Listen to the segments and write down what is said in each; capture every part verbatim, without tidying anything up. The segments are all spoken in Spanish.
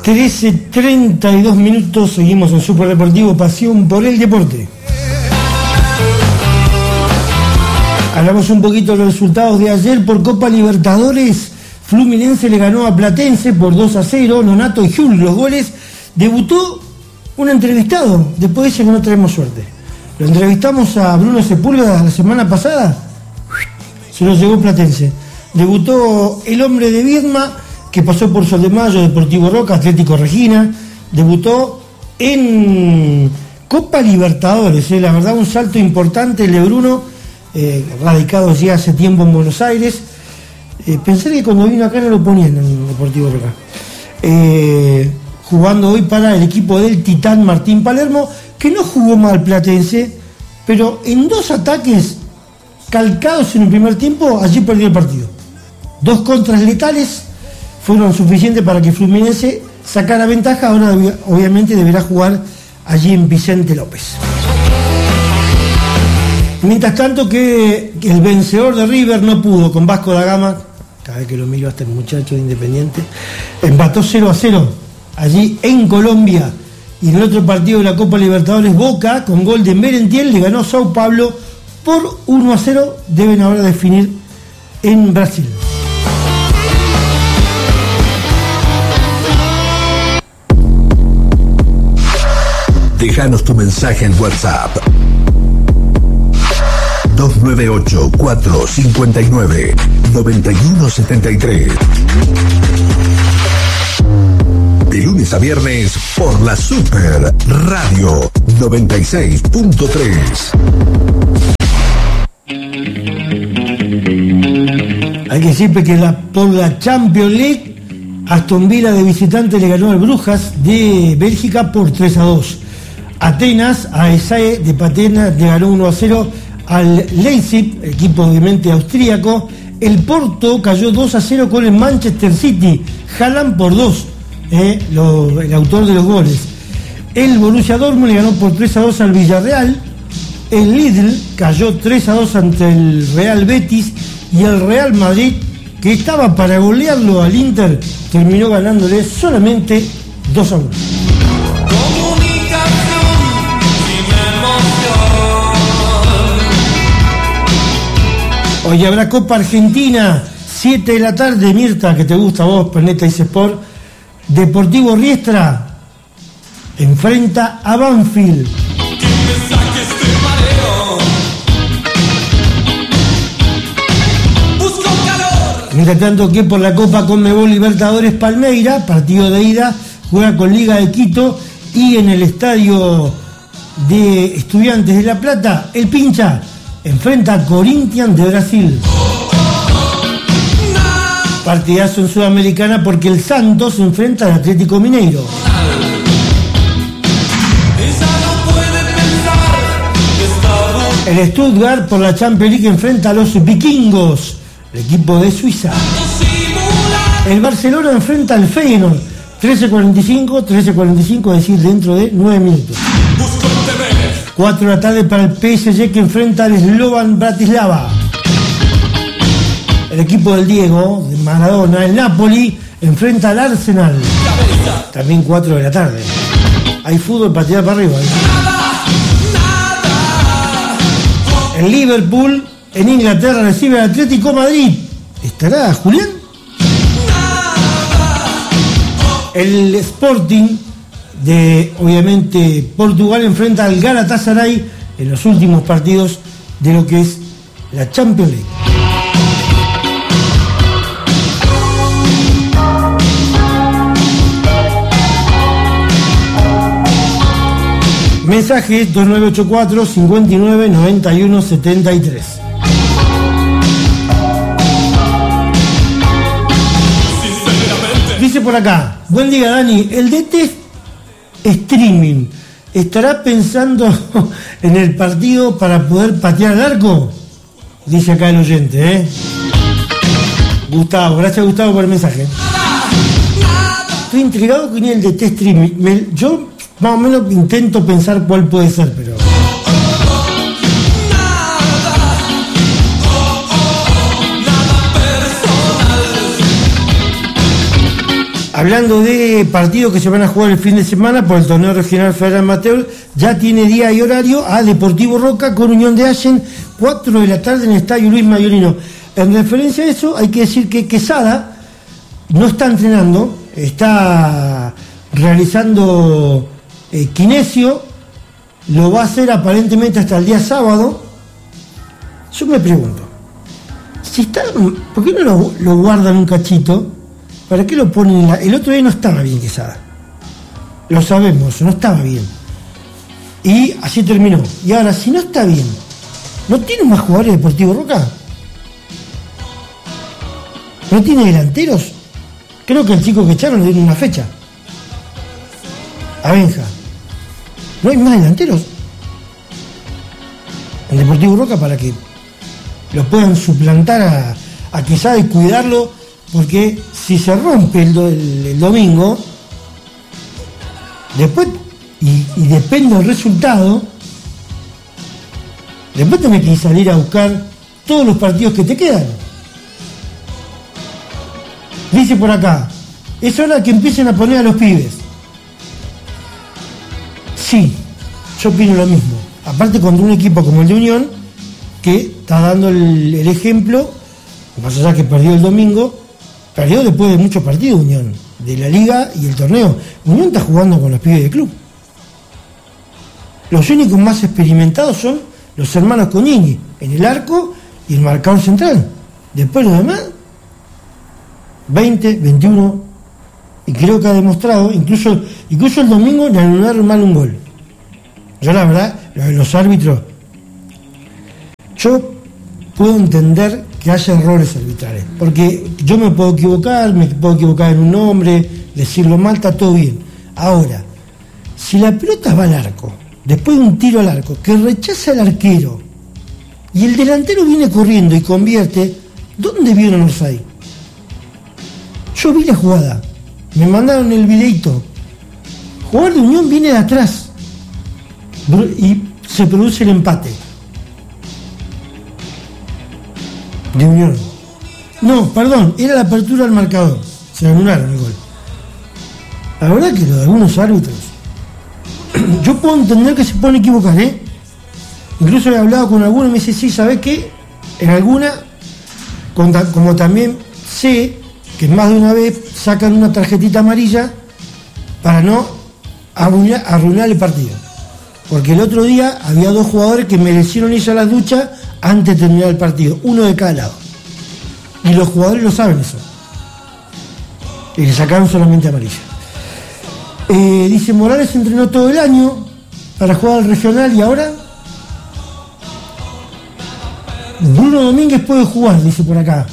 trece treinta y dos minutos, seguimos en Super Deportivo, pasión por el deporte. Hablamos un poquito de los resultados de ayer por Copa Libertadores. Fluminense le ganó a Platense por dos a cero, Nonato y Jul los goles. Debutó un entrevistado, después dice que no tenemos suerte. Lo entrevistamos a Bruno Sepúlveda la semana pasada, se lo llevó Platense. Debutó el hombre de Viedma, que pasó por Sol de Mayo, Deportivo Roca, Atlético Regina. Debutó en Copa Libertadores, eh, la verdad un salto importante el de Bruno, eh, radicado ya hace tiempo en Buenos Aires. Eh, pensé que cuando vino acá no lo ponían en Deportivo Roca. Eh, jugando hoy para el equipo del Titán Martín Palermo, que no jugó mal Platense, pero en dos ataques calcados en el primer tiempo, allí perdió el partido. Dos contras letales fueron suficientes para que Fluminense sacara ventaja. Ahora obviamente deberá jugar allí en Vicente López. Mientras tanto que el vencedor de River no pudo con Vasco da Gama, cada vez que lo miro hasta el muchacho de Independiente, empató cero a cero allí en Colombia. Y en el otro partido de la Copa Libertadores, Boca, con gol de Merentiel, le ganó a Sao Paulo por uno a cero. Deben ahora definir en Brasil. Déjanos tu mensaje en WhatsApp. dos nueve ocho, cuatro cinco nueve, nueve uno siete tres. De lunes a viernes por la Super Radio noventa y seis punto tres. Hay que decirte que la, por la Champions League, Aston Villa de visitante le ganó al Brujas de Bélgica por tres a dos. Atenas, A S E de Patena, le ganó uno a cero al Leipzig, equipo obviamente austríaco. El Porto cayó dos a cero con el Manchester City, Haaland por dos, eh, lo, el autor de los goles. El Borussia Dortmund le ganó por tres a dos al Villarreal. El Lidl cayó tres a dos ante el Real Betis. Y el Real Madrid, que estaba para golearlo al Inter, terminó ganándole solamente dos a uno. Hoy habrá Copa Argentina, siete de la tarde, Mirta, que te gusta a vos, Planeta Sport. Deportivo Riestra enfrenta a Banfield. Mientras tanto que por la Copa Conmebol Libertadores, Palmeira, partido de ida, juega con Liga de Quito. Y en el estadio de Estudiantes de La Plata, el Pincha enfrenta a Corinthians de Brasil. Partidazo en Sudamericana porque el Santos se enfrenta al Atlético Mineiro. El Stuttgart por la Champions League enfrenta a los vikingos, el equipo de Suiza. El Barcelona enfrenta al Feyenoord, trece cuarenta y cinco, trece cuarenta y cinco, es decir, dentro de nueve minutos. cuatro de la tarde para el P S G que enfrenta al Slovan Bratislava. El equipo del Diego, de Maradona, el Napoli, enfrenta al Arsenal. También cuatro de la tarde. Hay fútbol para tirar para arriba, ¿eh? El Liverpool en Inglaterra recibe al Atlético Madrid. ¿Estará Julián? El Sporting de, obviamente, Portugal enfrenta al Galatasaray en los últimos partidos de lo que es la Champions League. Mensaje dos nueve ocho cuatro, cinco nueve, nueve uno siete tres. Dice por acá, buen día Dani, el D T streaming estará pensando en el partido para poder patear el arco. Dice acá el oyente, ¿eh? Gustavo, gracias Gustavo por el mensaje. Estoy intrigado con el D T streaming. Me, yo más o menos intento pensar cuál puede ser, pero... hablando de partidos que se van a jugar el fin de semana por el torneo regional federal amateur, ya tiene día y horario a Deportivo Roca con Unión de Allen, cuatro de la tarde en el Estadio Luis Majorino. En referencia a eso, hay que decir que Quesada no está entrenando, está realizando eh, kinesio, lo va a hacer aparentemente hasta el día sábado. Yo me pregunto, si está, ¿por qué no lo, lo guardan un cachito? ¿Para qué lo ponen en la...? El otro día no estaba bien Quesada, lo sabemos, no estaba bien, y así terminó. Y ahora, si no está bien, ¿no tiene más jugadores de Deportivo Roca? ¿No tiene delanteros? Creo que el chico que echaron le dieron una fecha a Benja. ¿No hay más delanteros en Deportivo Roca para que lo puedan suplantar a, a Quesada y cuidarlo? Porque si se rompe el, do, el, el domingo, después, y, y depende del resultado, después tenés que salir a buscar todos los partidos que te quedan. Dice por acá, es hora que empiecen a poner a los pibes. Sí, yo opino lo mismo. Aparte contra un equipo como el de Unión, que está dando el, el ejemplo, más allá que perdió el domingo, perdió después de muchos partidos Unión, de la liga y el torneo. Unión está jugando con los pibes del club. Los únicos más experimentados son los hermanos Cognini, en el arco y el marcador central. Después los demás, veinte, veintiuno, y creo que ha demostrado, incluso, incluso el domingo le anularon mal un gol. Yo la verdad, los árbitros, yo puedo entender que haya errores arbitrales, porque yo me puedo equivocar, me puedo equivocar en un nombre, decirlo mal, está todo bien. Ahora, si la pelota va al arco, después de un tiro al arco, que rechaza el arquero, y el delantero viene corriendo y convierte, ¿dónde vieron los ahí? Yo vi la jugada, me mandaron el videito. Jugador de Unión viene de atrás y se produce el empate. De Unión. No, perdón, era la apertura del marcador. Se anularon el gol. La verdad que lo de algunos árbitros, yo puedo entender que se pueden equivocar, ¿eh? Incluso he hablado con algunos y me dice, sí, ¿sabés qué? En alguna, como también sé que más de una vez sacan una tarjetita amarilla para no arruinar, arruinar el partido. Porque el otro día había dos jugadores que merecieron irse a las duchas antes de terminar el partido, uno de cada lado. Y los jugadores lo saben eso. Y le sacaron solamente amarilla. Eh, dice, Morales entrenó todo el año para jugar al regional y ahora Bruno Domínguez puede jugar, dice por acá.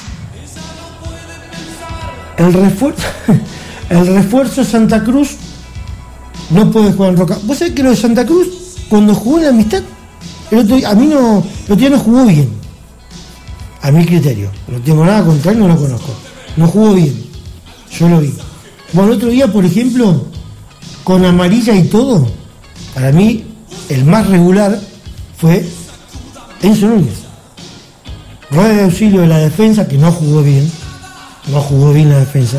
El refuerzo, el refuerzo Santa Cruz no puede jugar en Roca. ¿Vos sabés que lo de Santa Cruz, cuando jugó en la Amistad, el otro día, a mí no, el otro día no jugó bien, a mi criterio, no tengo nada contra él, no lo conozco, no jugó bien, yo lo vi. Bueno, el otro día, por ejemplo, con amarilla y todo, para mí el más regular fue Enzo Núñez, rueda de auxilio de la defensa, que no jugó bien, no jugó bien la defensa,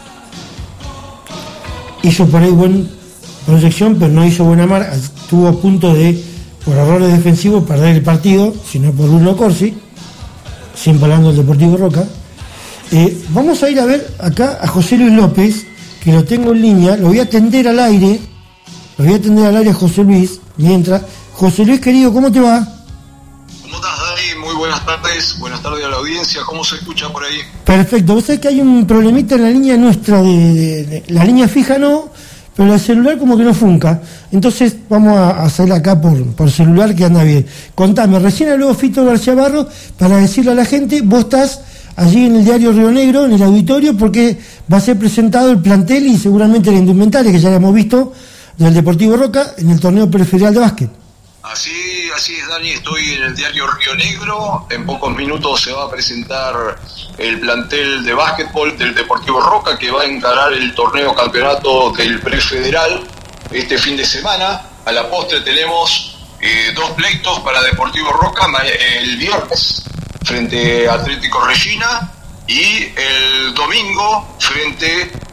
hizo por ahí buena proyección, pero no hizo buena marca, estuvo a punto de, por errores defensivos, perder el partido, sino por Bruno Corsi, siempre hablando del Deportivo Roca. Eh, vamos a ir a ver acá a José Luis López, que lo tengo en línea, lo voy a atender al aire, lo voy a atender al aire a José Luis, mientras. José Luis, querido, ¿cómo te va? ¿Cómo estás, Dani? Muy buenas tardes, buenas tardes a la audiencia, ¿cómo se escucha por ahí? Perfecto, vos sabés que hay un problemita en la línea nuestra, de, de, de la línea fija no, pero el celular como que no funca, entonces vamos a hacerla acá por, por celular que anda bien. Contame, recién habló Fito García Barro para decirle a la gente, vos estás allí en el diario Río Negro, en el auditorio, porque va a ser presentado el plantel y seguramente la indumentaria que ya hemos visto del Deportivo Roca en el torneo preferial de básquet. Así, así es, Dani, estoy en el diario Río Negro, en pocos minutos se va a presentar el plantel de básquetbol del Deportivo Roca que va a encarar el torneo campeonato del prefederal este fin de semana. A la postre tenemos eh, dos pleitos para Deportivo Roca el viernes frente a Atlético Regina y el domingo frente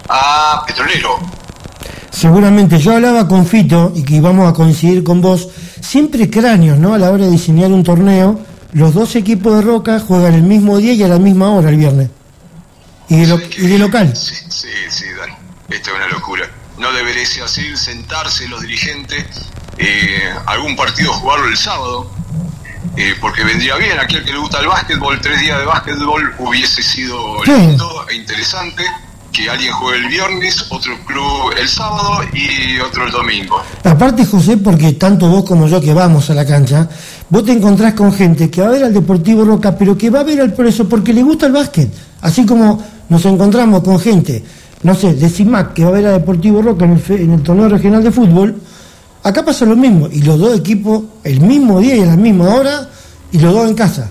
a Petrolero. Seguramente. Yo hablaba con Fito y que íbamos a coincidir con vos. Siempre cráneos, ¿no? A la hora de diseñar un torneo, los dos equipos de Roca juegan el mismo día y a la misma hora el viernes. Y de, lo, y de local. Sí, sí, sí, Dani. Esto es una locura. No debería ser así, sentarse los dirigentes, eh, algún partido jugarlo el sábado, eh, porque vendría bien. Aquel que le gusta el básquetbol, tres días de básquetbol, hubiese sido lindo e interesante. Que alguien juegue el viernes, otro club el sábado y otro el domingo. Aparte, José, porque tanto vos como yo que vamos a la cancha, vos te encontrás con gente que va a ver al Deportivo Roca, pero que va a ver al Progreso porque le gusta el básquet. Así como nos encontramos con gente, no sé, de CIMAC, que va a ver al Deportivo Roca en el, en el torneo regional de fútbol, acá pasa lo mismo. Y los dos equipos el mismo día y a la misma hora, y los dos en casa.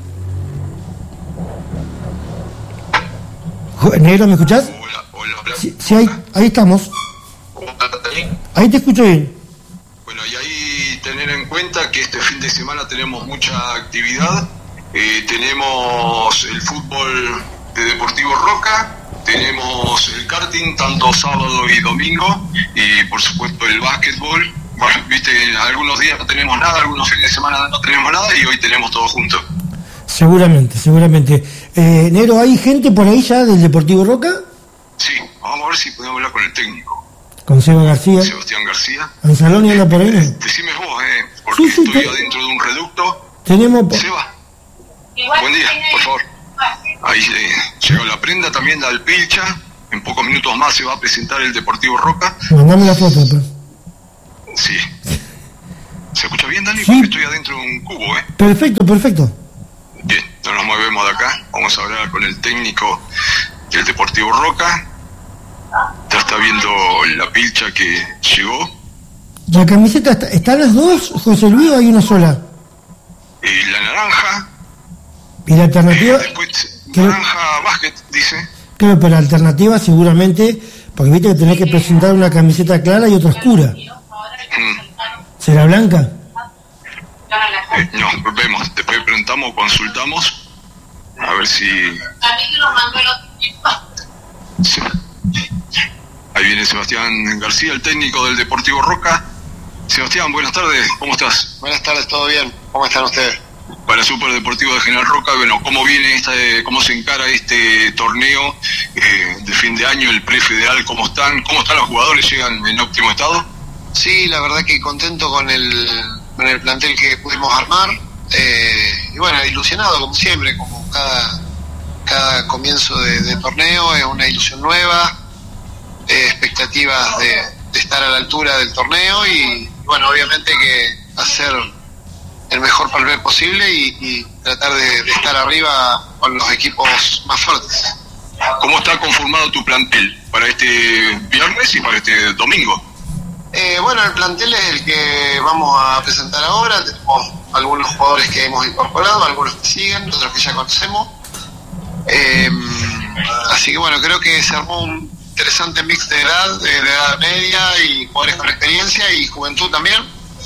Negro, ¿me escuchás? Hola, hola, hola. Sí, sí, ahí, ahí estamos. Ahí te escucho bien. Bueno, y ahí tener en cuenta que este fin de semana tenemos mucha actividad. Eh, tenemos el fútbol de Deportivo Roca, tenemos el karting tanto sábado y domingo, y por supuesto el básquetbol. Bueno, viste, algunos días no tenemos nada, algunos fines de semana no tenemos nada, y hoy tenemos todo junto. Seguramente, seguramente. Eh, Nero, ¿hay gente por ahí ya del Deportivo Roca? Sí, vamos a ver si podemos hablar con el técnico. Con Seba García. Sebastián García. ¿Anzalón y anda por ahí? ¿No? Decime vos, eh, porque sí, sí, estoy te... adentro de un reducto. Tenemos... Seba, buen día, por favor. Ahí eh, llegó la prenda también, la Alpilcha. En pocos minutos más se va a presentar el Deportivo Roca. Mandame la foto, pues. Sí. ¿Se escucha bien, Dani? Sí. Porque estoy adentro de un cubo, ¿eh? Perfecto, perfecto. Bien, no nos movemos de acá. Vamos a hablar con el técnico del Deportivo Roca. Ya está viendo la pilcha que llegó. ¿La camiseta está, están las dos, José Luis, o hay una sola? Y la naranja. ¿Y la alternativa? Eh, después, naranja básquet, dice. Claro, pero la alternativa seguramente, porque viste que tenés que presentar una camiseta clara y otra oscura. Hmm. ¿Será blanca? Eh, no, vemos, después preguntamos, consultamos, a ver si... Sí. Ahí viene Sebastián García, el técnico del Deportivo Roca. Sebastián, buenas tardes, ¿cómo estás? Buenas tardes, ¿todo bien? ¿Cómo están ustedes? Para el Super Deportivo de General Roca, bueno, ¿cómo viene esta, cómo se encara este torneo eh, de fin de año, el prefederal, cómo están, cómo están los jugadores, llegan en óptimo estado? Sí, la verdad que contento con el, con el plantel que pudimos armar, eh, y bueno, ilusionado como siempre, como cada, cada comienzo de, de torneo, es una ilusión nueva, eh, expectativas de, de estar a la altura del torneo y bueno, obviamente que hacer el mejor papel posible y, y tratar de, de estar arriba con los equipos más fuertes. ¿Cómo está conformado tu plantel para este viernes y para este domingo? Eh, bueno, el plantel es el que vamos a presentar ahora. Tenemos algunos jugadores que hemos incorporado, algunos que siguen, otros que ya conocemos. Eh, así que bueno, creo que se armó un interesante mix de edad, de, de edad media y jugadores con experiencia y juventud también.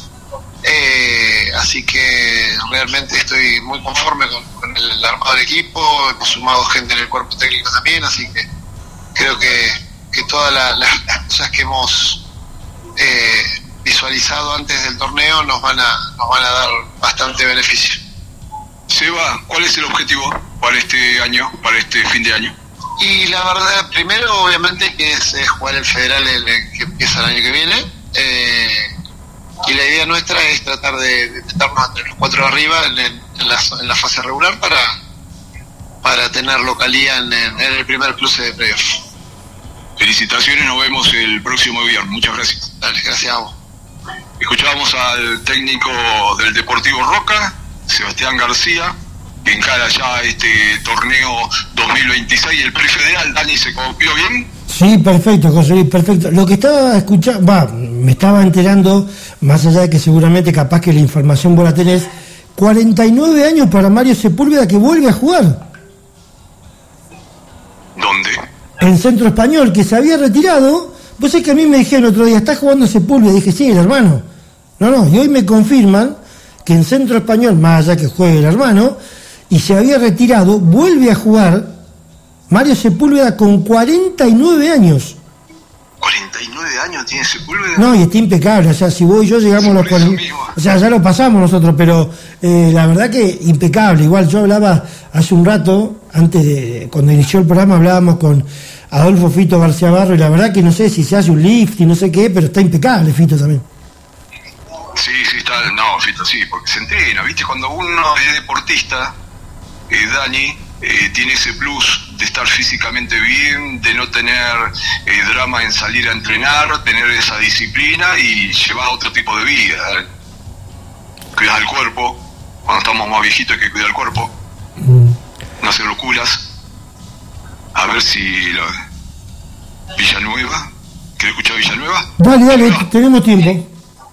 Eh, así que realmente estoy muy conforme con, con el armado del equipo. Hemos sumado gente en el cuerpo técnico también, así que creo que, que todas la, la, las cosas que hemos eh, visualizado antes del torneo nos van a nos van a dar bastante beneficio. Seba, ¿cuál es el objetivo para este año, para este fin de año? Y la verdad, primero obviamente que es, es jugar el federal el, el que empieza el año que viene. Eh, y la idea nuestra es tratar de, de meternos entre los cuatro de arriba en, en, en, la, en la fase regular para para tener localía en, en, en el primer cruce de playoff. Felicitaciones, nos vemos el próximo viernes. Muchas gracias. Dale, gracias a vos. Escuchábamos al técnico del Deportivo Roca, Sebastián García, que encara ya este torneo dos mil veintiséis, el prefederal. Dani, ¿se copió bien? Sí, perfecto, José Luis, perfecto. Lo que estaba escuchando, va, me estaba enterando, más allá de que seguramente capaz que la información vos la tenés, cuarenta y nueve años para Mario Sepúlveda, que vuelve a jugar. ¿Dónde? En Centro Español, que se había retirado. Vos sabés que a mí me dijeron el otro día, ¿está jugando Sepúlveda? Dije, sí, el hermano. No, no, y hoy me confirman que en Centro Español, más allá que juegue el hermano, y se había retirado, vuelve a jugar Mario Sepúlveda con cuarenta y nueve años. cuarenta y nueve años tiene Sepúlveda. No, y está impecable, o sea, si vos y yo llegamos a los cuarenta, o sea, ya lo pasamos nosotros, pero eh, la verdad que impecable. Igual yo hablaba hace un rato, antes de, cuando inició el programa, hablábamos con Adolfo Fito García Barro, y la verdad que no sé si se hace un lift y no sé qué, pero está impecable Fito también. Sí, sí, está, no, Fito, sí, porque se entrena, ¿viste? Cuando uno es deportista, eh, Dani, eh, tiene ese plus de estar físicamente bien, de no tener eh, drama en salir a entrenar, tener esa disciplina y llevar otro tipo de vida. Cuidar el cuerpo, cuando estamos más viejitos hay que cuidar el cuerpo, mm. no hacer locuras. A ver si la... Villanueva, ¿querés escuchar Villanueva? Dale, dale, tenemos tiempo.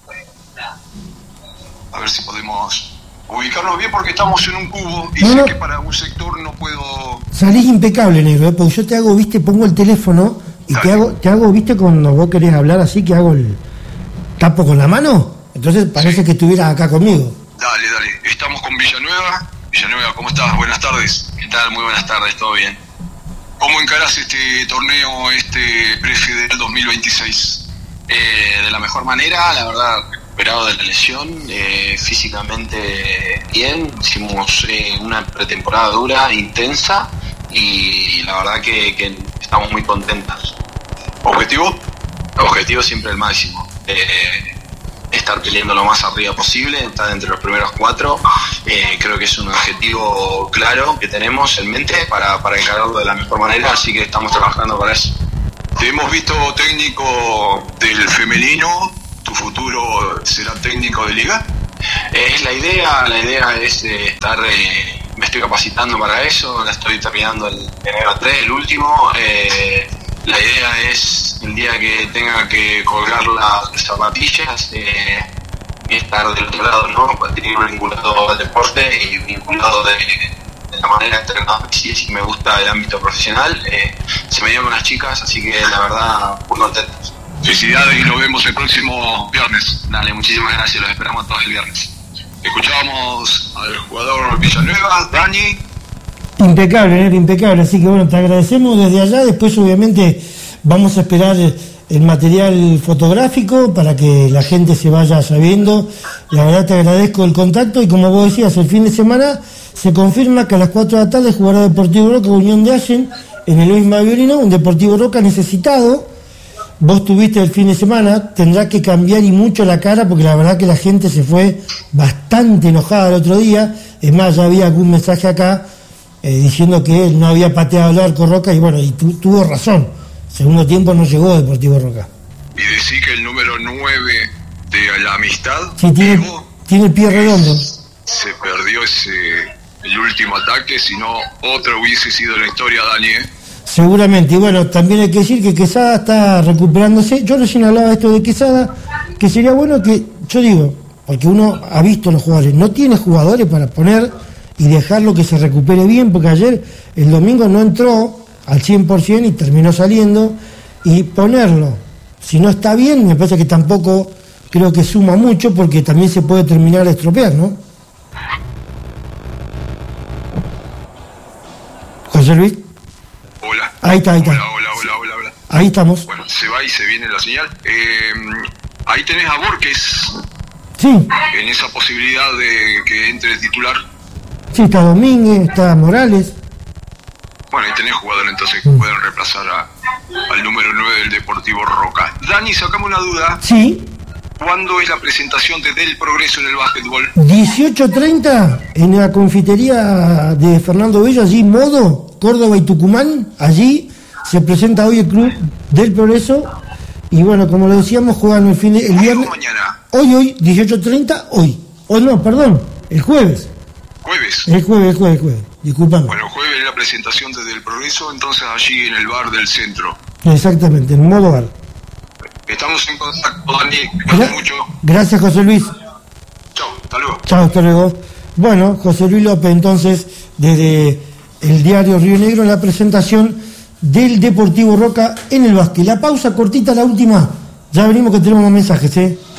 A ver si podemos ubicarnos bien porque estamos en un cubo y no, sé no. que para un sector no puedo... Salís impecable, negro, ¿eh? Porque yo te hago, viste, pongo el teléfono y te hago, te hago, viste, cuando vos querés hablar así, que hago el tapo con la mano, entonces parece sí. que estuvieras acá conmigo. Dale, dale, estamos con Villanueva. Villanueva, ¿cómo estás? Buenas tardes. ¿Qué tal? Muy buenas tardes, ¿todo bien? ¿Cómo encarás este torneo, este Prefe del dos mil veintiséis? Eh, de la mejor manera, la verdad, recuperado de la lesión, eh, físicamente bien, hicimos eh, una pretemporada dura, intensa, y la verdad que, que estamos muy contentos. ¿Objetivo? Objetivo siempre el máximo, eh, estar peleando lo más arriba posible, estar entre los primeros cuatro, eh, creo que es un objetivo claro que tenemos en mente para, para encararlo de la mejor manera, así que estamos trabajando para eso. Te hemos visto técnico del femenino, ¿tu futuro será técnico de liga? Eh, es la idea, la idea es eh, estar, eh, me estoy capacitando para eso, la estoy terminando el enero tres, el último, eh, la idea es el día que tenga que colgar las zapatillas, eh, estar del otro lado, ¿no? Tener vinculado al deporte y vinculado de, de la manera entrenada, sí, sí me gusta el ámbito profesional, eh, se me dieron unas chicas, así que la verdad, muy contentos. Felicidades y nos vemos el próximo viernes. Dale, muchísimas gracias, los esperamos todos el viernes. Escuchábamos al jugador Villanueva, Dani. Impecable, ¿eh? Impecable, así que bueno, te agradecemos desde allá, después obviamente vamos a esperar el material fotográfico para que la gente se vaya sabiendo. La verdad te agradezco el contacto y como vos decías, el fin de semana se confirma que a las cuatro de la tarde jugará Deportivo Roca, Unión de Allen, en el Luis Maviolino, un Deportivo Roca necesitado. Vos tuviste el fin de semana, tendrá que cambiar y mucho la cara porque la verdad que la gente se fue bastante enojada el otro día. Es más, ya había algún mensaje acá eh, diciendo que él no había pateado el arco Roca y bueno, y tu, tuvo razón. Segundo tiempo no llegó Deportivo Roca. Y decís que el número nueve de la amistad, sí, tiene, Diego, tiene el pie redondo. Se perdió ese el último ataque, si no otro hubiese sido la historia, Dani, ¿eh? Seguramente, y bueno, también hay que decir que Quesada está recuperándose. Yo recién hablaba de esto de Quesada, que sería bueno que, yo digo, porque uno ha visto los jugadores, no tiene jugadores para poner y dejarlo que se recupere bien, porque ayer, el domingo, no entró al cien por ciento y terminó saliendo, y ponerlo, si no está bien, me parece que tampoco creo que suma mucho, porque también se puede terminar de estropear, ¿no? José Luis. Hola. Ahí está, ahí está. Hola, hola, hola, hola, hola. Ahí estamos. Bueno, se va y se viene la señal. Eh, ahí tenés a Borges. Sí. En esa posibilidad de que entre titular. Sí, está Domínguez, está Morales. Bueno, ahí tenés jugador entonces que mm. pueden reemplazar a, al número nueve del Deportivo Roca. Dani, sacame una duda. Sí. ¿Cuándo es la presentación de Del Progreso en el básquetbol? dieciocho treinta en la confitería de Fernando Bello, allí Modo, Córdoba y Tucumán. Allí se presenta hoy el club Del Progreso. Y bueno, como lo decíamos, juegan el fin de, el viernes. Mañana. Hoy, hoy, dieciocho treinta, hoy. O no, perdón, el jueves. ¿Jueves? El jueves, el jueves, el jueves. Disculpame. Bueno, el jueves es la presentación de Del Progreso, entonces allí en el bar del centro. Exactamente, en Modo Bar. Estamos en contacto, Dani. Gracias mucho. Gracias, José Luis. Chao, hasta luego. Chao, hasta luego. Bueno, José Luis López, entonces, desde el diario Río Negro, en la presentación del Deportivo Roca en el básquet. La pausa cortita, la última. Ya venimos que tenemos más mensajes, ¿eh?